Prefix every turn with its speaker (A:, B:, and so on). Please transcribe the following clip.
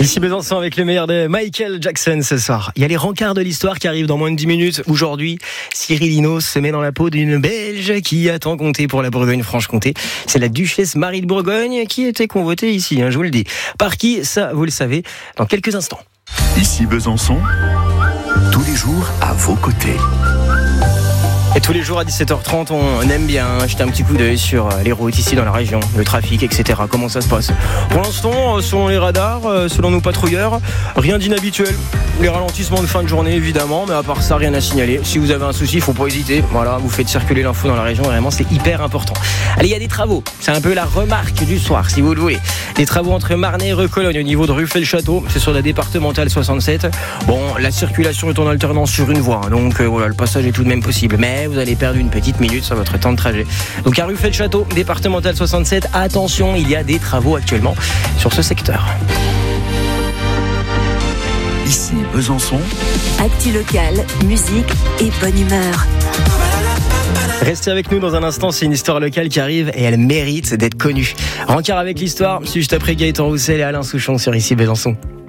A: Ici Besançon avec le meilleur de Michael Jackson ce soir. Il y a les rencarts de l'histoire qui arrivent dans moins de 10 minutes. Aujourd'hui, Cyril Hinault se met dans la peau d'une Belge qui a tant compté pour la Bourgogne-Franche-Comté. C'est la duchesse Marie de Bourgogne qui était convoitée ici, je vous le dis. Par qui, ça vous le savez, dans quelques instants.
B: Ici Besançon, tous les jours à vos côtés.
A: Et tous les jours à 17h30, on aime bien jeter un petit coup d'œil sur les routes ici dans la région, le trafic, etc. Comment ça se passe? Pour l'instant, selon les radars, selon nos patrouilleurs, rien d'inhabituel. Les ralentissements de fin de journée, évidemment, mais à part ça, rien à signaler. Si vous avez un souci, il faut pas hésiter. Voilà, vous faites circuler l'info dans la région, vraiment, c'est hyper important. Allez, il y a des travaux. C'est un peu la remarque du soir, si vous le voulez. Des travaux entre Marnay et Recologne au niveau de Ruffey-le-Château. C'est sur la départementale 67. Bon, la circulation est en alternance sur une voie, donc voilà, le passage est tout de même possible. Mais vous allez perdre une petite minute sur votre temps de trajet. Donc à Ruffey-le-Château, départemental 67, attention, il y a des travaux actuellement sur ce secteur.
B: Ici Besançon,
C: actu locale, musique et bonne humeur.
A: Restez avec nous dans un instant, c'est une histoire locale qui arrive et elle mérite d'être connue. Rencard avec l'histoire, juste après Gaëtan Roussel et Alain Souchon sur Ici Besançon.